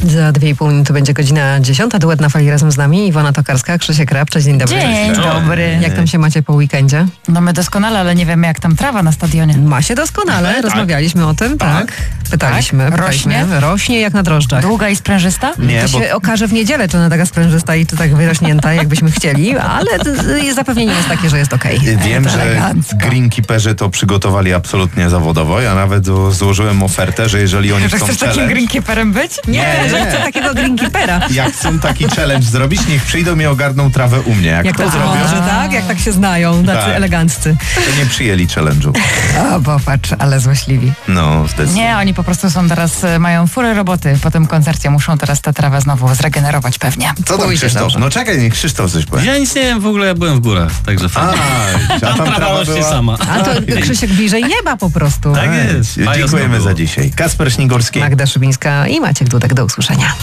Za 2,5 minuty będzie godzina 10. Duet na fali razem z nami. Iwona Tokarska, Krzysiek Rap. Cześć, dzień dobry. Dzień dobry. Jak tam się macie po weekendzie? No my doskonale, ale nie wiemy jak tam trawa na stadionie. Ma się doskonale, rozmawialiśmy o tym, tak. Pytaliśmy. Rośnie jak na drożdżach. Długa i sprężysta? Nie, to się okaże w niedzielę, czy ona taka sprężysta i czy tak wyrośnięta, jakbyśmy chcieli, ale zapewnienie jest takie, że jest okej. Wiem, że greenkeeperzy to przygotowali absolutnie zawodowo. Ja nawet złożyłem ofertę, że jeżeli oni chcą chcesz challenge... takim greenkeeperem być? Nie, że chcę takiego greenkeepera. Jak chcą taki challenge zrobić, niech przyjdą i ogarną trawę u mnie. Jak to zrobią, że tak? Jak tak się znają, tacy eleganccy. to nie przyjęli challenge'u. O, popatrz, ale złośliwi. No, zdecydowanie. Nie, oni po prostu są teraz, mają furę roboty. Po tym koncercie muszą teraz tę trawę znowu zregenerować pewnie. Co tam, Krzysztof? No czekaj, niech Krzysztof coś powie. Ja nic nie wiem, w ogóle ja byłem w górach, także fajnie. A tam trawa była... sama. A to Krzysiek bliżej nieba po prostu. Tak jest. Dziękujemy za dzisiaj. Kasper Śnigurski. Magda Szybińska i Maciek Dudek. Do usłyszenia.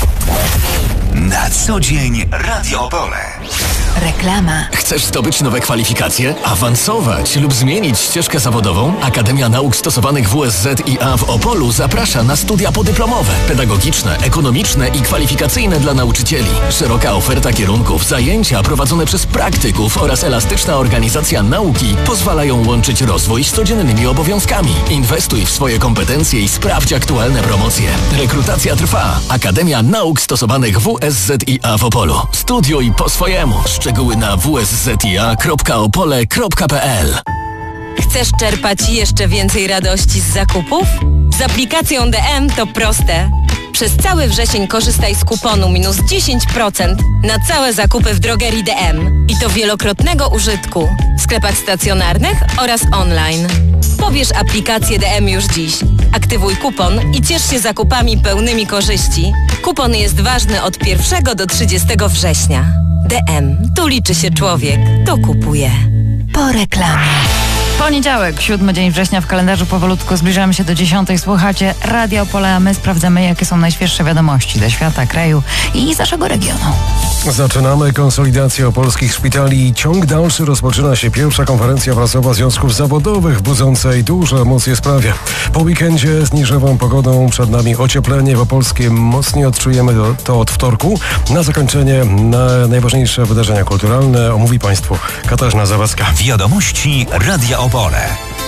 Na co dzień Radio Opole. Reklama. Chcesz zdobyć nowe kwalifikacje, awansować lub zmienić ścieżkę zawodową? Akademia Nauk Stosowanych WSZiA w Opolu zaprasza na studia podyplomowe, pedagogiczne, ekonomiczne i kwalifikacyjne dla nauczycieli. Szeroka oferta kierunków, zajęcia prowadzone przez praktyków oraz elastyczna organizacja nauki pozwalają łączyć rozwój z codziennymi obowiązkami. Inwestuj w swoje kompetencje i sprawdź aktualne promocje. Rekrutacja trwa. Akademia Nauk Stosowanych WSZiA w Opolu. Studiuj po swojemu. Szczegóły na wszzia.opole.pl. Chcesz czerpać jeszcze więcej radości z zakupów? Z aplikacją DM to proste. Przez cały wrzesień korzystaj z kuponu minus 10% na całe zakupy w drogerii DM. I to wielokrotnego użytku w sklepach stacjonarnych oraz online. Pobierz aplikację DM już dziś. Aktywuj kupon i ciesz się zakupami pełnymi korzyści. Kupon jest ważny od 1 do 30 września. DM. Tu liczy się człowiek. To kupuje. Po reklamie. Poniedziałek, 7 dzień września w kalendarzu, powolutku zbliżamy się do 10. Słuchacie Radio Opole, a my sprawdzamy, jakie są najświeższe wiadomości ze świata, kraju i z naszego regionu. Zaczynamy konsolidację opolskich szpitali. Ciąg dalszy rozpoczyna się pierwsza konferencja prasowa związków zawodowych, budzącej duże emocje sprawie. Po weekendzie z niżową pogodą przed nami ocieplenie w Opolskiem. Mocniej odczujemy to od wtorku. Na zakończenie najważniejsze wydarzenia kulturalne omówi Państwu Katarzyna Zawadzka. Wiadomości Radia Opole.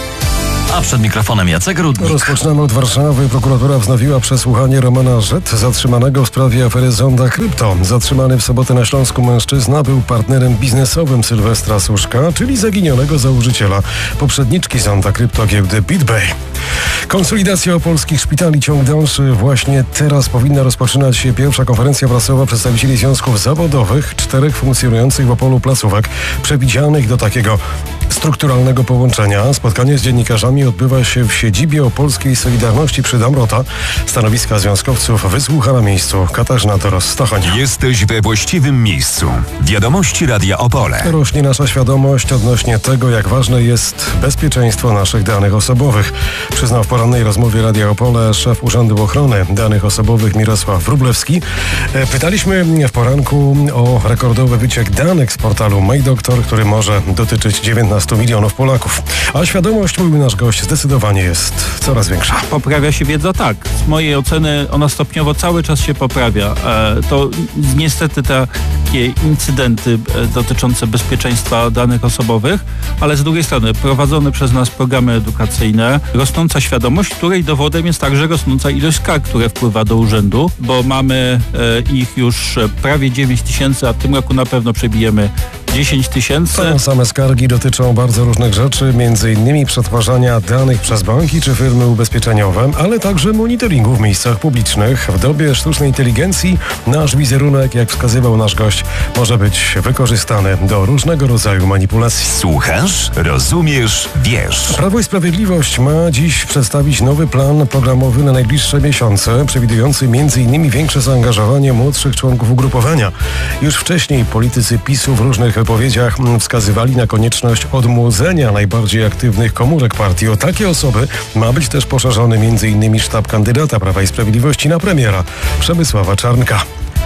A przed mikrofonem Jacek Rudnik. Rozpoczynamy od Warszawy. Prokuratura wznowiła przesłuchanie Romana Rzet, zatrzymanego w sprawie afery Zonda Krypto. Zatrzymany w sobotę na Śląsku mężczyzna był partnerem biznesowym Sylwestra Suszka, czyli zaginionego założyciela poprzedniczki Zonda Krypto giełdy BitBay. Konsolidacja opolskich szpitali, ciąg dalszy. Właśnie teraz powinna rozpoczynać się pierwsza konferencja prasowa przedstawicieli związków zawodowych 4 funkcjonujących w Opolu placówek, przewidzianych do takiego strukturalnego połączenia. Spotkanie z dziennikarzami odbywa się w siedzibie Opolskiej Solidarności przy Damrota. Stanowiska związkowców wysłucha na miejscu Katarzyna Doros-Stachoń. Jesteś we właściwym miejscu. Wiadomości Radia Opole. Rośnie nasza świadomość odnośnie tego, jak ważne jest bezpieczeństwo naszych danych osobowych. Przyznał w porannej rozmowie Radia Opole szef Urzędu Ochrony Danych Osobowych Mirosław Wróblewski. Pytaliśmy w poranku o rekordowy wyciek danych z portalu MyDoktor, który może dotyczyć 19 milionów Polaków. A świadomość, mówił nasz gość, zdecydowanie jest coraz większa. Poprawia się wiedza? Tak. Z mojej oceny ona stopniowo cały czas się poprawia. To niestety takie incydenty dotyczące bezpieczeństwa danych osobowych, ale z drugiej strony prowadzone przez nas programy edukacyjne, rosnąca świadomość, której dowodem jest także rosnąca ilość skarg, które wpływa do urzędu, bo mamy ich już prawie 9 000, a w tym roku na pewno przebijemy 10 000. Same skargi dotyczą bardzo różnych rzeczy, m.in. przetwarzania danych przez banki czy firmy ubezpieczeniowe, ale także monitoringu w miejscach publicznych. W dobie sztucznej inteligencji nasz wizerunek, jak wskazywał nasz gość, może być wykorzystany do różnego rodzaju manipulacji. Słuchasz, rozumiesz, wiesz. Prawo i Sprawiedliwość ma dziś przedstawić nowy plan programowy na najbliższe miesiące, przewidujący m.in. większe zaangażowanie młodszych członków ugrupowania. Już wcześniej politycy PiS-u w różnych wypowiedziach wskazywali na konieczność odmłodzenia najbardziej aktywnych komórek partii. O takie osoby ma być też poszerzony m.in. sztab kandydata Prawa i Sprawiedliwości na premiera Przemysława Czarnka.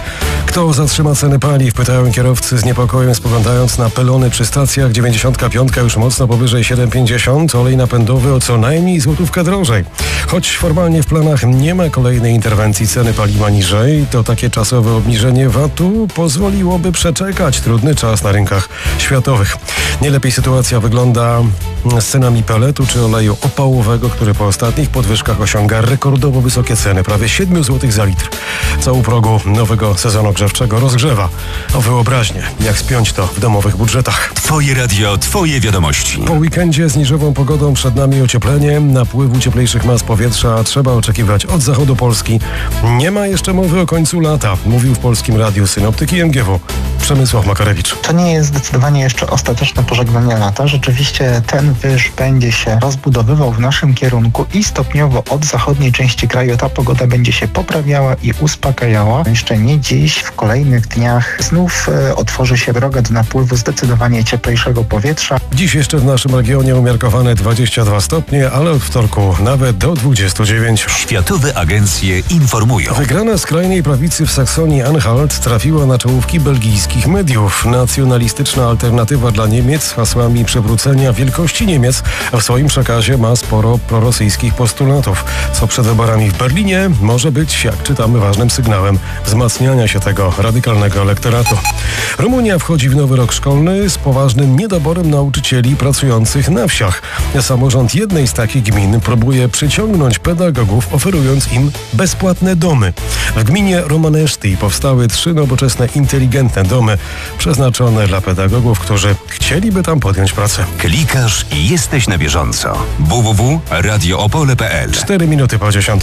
Kto zatrzyma ceny paliw? Pytają kierowcy z niepokojem, spoglądając na pelony przy stacjach. 95 już mocno powyżej 7,50. Olej napędowy o co najmniej złotówkę drożej. Choć formalnie w planach nie ma kolejnej interwencji ceny paliwa niżej, to takie czasowe obniżenie VAT-u pozwoliłoby przeczekać trudny czas na rynkach światowych. Nie lepiej sytuacja wygląda z cenami peletu czy oleju opałowego, który po ostatnich podwyżkach osiąga rekordowo wysokie ceny, prawie 7 zł za litr. Co u progu nowego sezonu grzewczego rozgrzewa o wyobraźnię, jak spiąć to w domowych budżetach. Twoje radio, twoje wiadomości. Po weekendzie z niżową pogodą przed nami ocieplenie, napływu cieplejszych mas powietrza trzeba oczekiwać od zachodu Polski. Nie ma jeszcze mowy o końcu lata, mówił w Polskim Radiu synoptyk IMGW Przemysław Makarewicz. To nie jest zdecydowanie jeszcze ostateczne pożegnanie lata. Rzeczywiście ten wyż będzie się rozbudowywał w naszym kierunku i stopniowo od zachodniej części kraju ta pogoda będzie się poprawiała i uspokajała. Jeszcze nie dziś, w kolejnych dniach znów otworzy się droga do napływu zdecydowanie cieplejszego powietrza. Dziś jeszcze w naszym regionie umiarkowane 22 stopnie, ale od wtorku nawet do 29. Światowe agencje informują. Wygrana skrajnej prawicy w Saksonii-Anhalt trafiła na czołówki belgijskich mediów. Nacjonalistyczna alternatywa dla Niemiec z hasłami przywrócenia wielkości Niemiec w swoim przekazie ma sporo prorosyjskich postulatów, co przed wyborami w Berlinie może być, jak czytamy, ważnym sygnałem wzmacniania się tego radykalnego elektoratu. Rumunia wchodzi w nowy rok szkolny z poważnym niedoborem nauczycieli pracujących na wsiach. Samorząd jednej z takich gmin próbuje przyciągnąć pedagogów, oferując im bezpłatne domy. W gminie Romaneszty powstały 3 nowoczesne, inteligentne domy przeznaczone dla pedagogów, którzy chcieliby tam podjąć pracę. Klikasz i jesteś na bieżąco. www.radioopole.pl 4 minuty po 10.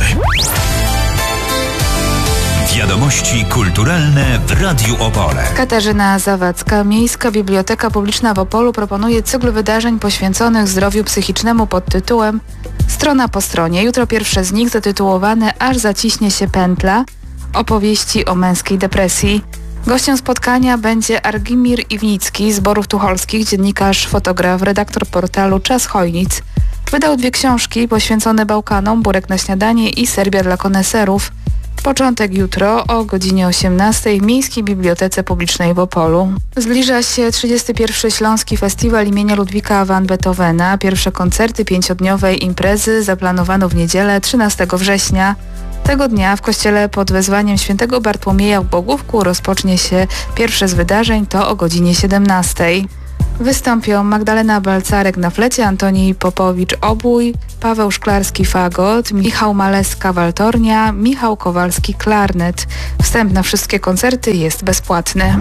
Wiadomości kulturalne w Radiu Opole. Katarzyna Zawadzka. Miejska Biblioteka Publiczna w Opolu proponuje cykl wydarzeń poświęconych zdrowiu psychicznemu pod tytułem Strona po stronie. Jutro pierwsze z nich zatytułowane Aż zaciśnie się pętla. Opowieści o męskiej depresji. Gościem spotkania będzie Argimir Iwnicki z Borów Tucholskich, dziennikarz, fotograf, redaktor portalu Czas Chojnic. Wydał 2 książki poświęcone Bałkanom, Burek na śniadanie i Serbia dla koneserów. Początek jutro o godzinie 18 w Miejskiej Bibliotece Publicznej w Opolu. Zbliża się 31. Śląski Festiwal imienia Ludwika van Beethovena. Pierwsze koncerty 5-dniowej imprezy zaplanowano w niedzielę 13 września. Tego dnia w kościele pod wezwaniem świętego Bartłomieja w Bogówku rozpocznie się pierwsze z wydarzeń, to o godzinie 17. Wystąpią Magdalena Balcarek na flecie, Antoni Popowicz-obój, Paweł Szklarski-fagot, Michał Maleska-waltornia, Michał Kowalski-klarnet. Wstęp na wszystkie koncerty jest bezpłatny.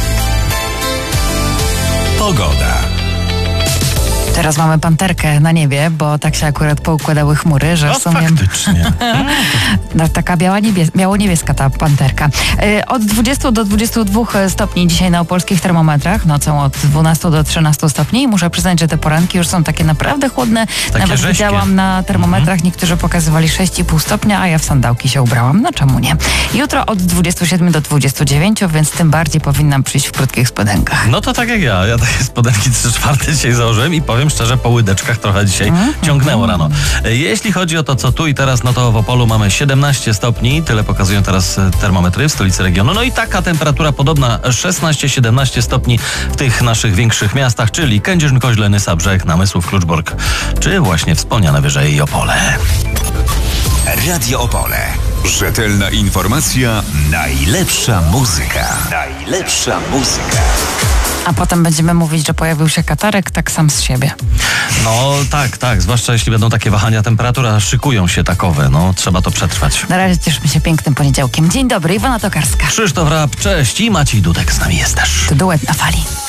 Pogoda. Teraz mamy panterkę na niebie, bo tak się akurat poukładały chmury, że w sumie... faktycznie. Taka biało-niebieska ta panterka. Od 20 do 22 stopni dzisiaj na opolskich termometrach, nocą od 12 do 13 stopni. Muszę przyznać, że te poranki już są takie naprawdę chłodne. Takie Nawet rześkie. widziałam na termometrach, niektórzy pokazywali 6,5 stopnia, a ja w sandałki się ubrałam. No czemu nie? Jutro od 27 do 29, więc tym bardziej powinnam przyjść w krótkich spodenkach. No to tak jak ja. Ja takie spodenki 3/4 dzisiaj założyłem i powiem szczerze, po łydeczkach trochę dzisiaj ciągnęło rano. Jeśli chodzi o to, co tu i teraz, no to w Opolu mamy 17 stopni, tyle pokazują teraz termometry w stolicy regionu. No i taka temperatura podobna, 16-17 stopni w tych naszych większych miastach, czyli Kędzierzyn, Koźle, Nysa, Brzeg, Namysłów, Kluczbork, czy właśnie wspomniane wyżej Opole. Radio Opole. Rzetelna informacja, najlepsza muzyka. Najlepsza muzyka. A potem będziemy mówić, że pojawił się katarek tak sam z siebie. No tak, zwłaszcza jeśli będą takie wahania temperatura, szykują się takowe, no trzeba to przetrwać. Na razie cieszmy się pięknym poniedziałkiem. Dzień dobry, Iwona Tokarska. Krzysztof Rap, cześć i Maciej Dudek z nami jest też. To duet na fali.